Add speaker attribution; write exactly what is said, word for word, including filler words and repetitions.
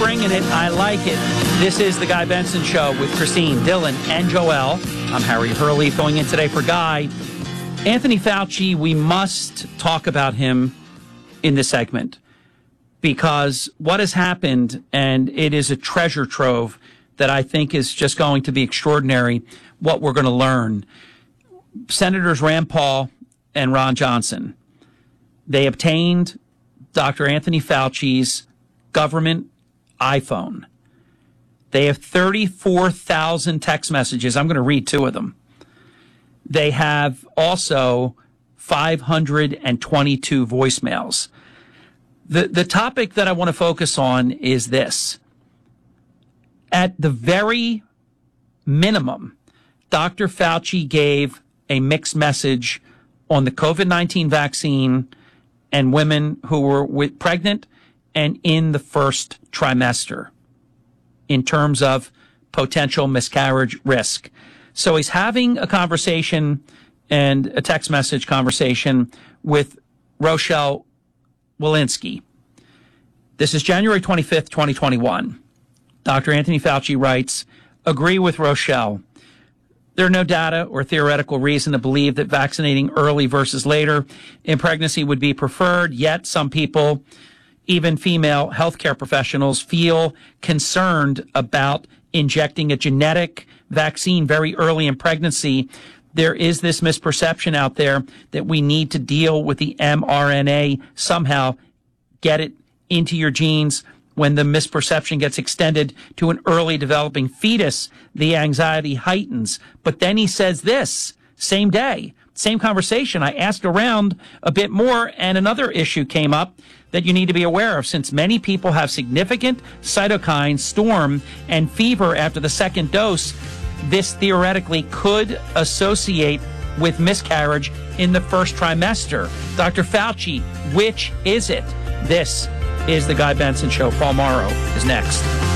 Speaker 1: bringing it. I like it. This is the Guy Benson Show with Christine, Dylan, and Joelle. I'm Harry Hurley, filling in today for Guy. Anthony Fauci, we must talk about him in this segment because what has happened, and it is a treasure trove that I think is just going to be extraordinary, what we're going to learn. Senators Rand Paul and Ron Johnson, they obtained Doctor Anthony Fauci's government iPhone. They have thirty-four thousand text messages. I'm going to read two of them. They have also five hundred twenty-two voicemails. The, the topic that I want to focus on is this. At the very minimum, Doctor Fauci gave a mixed message on the COVID nineteen vaccine and women who were with, pregnant and in the first trimester in terms of potential miscarriage risk. So he's having a conversation and a text message conversation with Rochelle Walensky. This is January twenty-fifth, twenty twenty-one. Doctor Anthony Fauci writes, agree with Rochelle. There's no data or theoretical reason to believe that vaccinating early versus later in pregnancy would be preferred. Yet some people, even female healthcare professionals, feel concerned about injecting a genetic vaccine very early in pregnancy. There is this misperception out there that we need to deal with the mRNA, somehow get it into your genes. When the misperception gets extended to an early developing fetus, the anxiety heightens. But then he says this, same day, same conversation. I asked around a bit more, and another issue came up that you need to be aware of. Since many people have significant cytokine storm and fever after the second dose, this theoretically could associate with miscarriage in the first trimester. Doctor Fauci, which is it? This is the Guy Benson Show. Paul Morrow is next.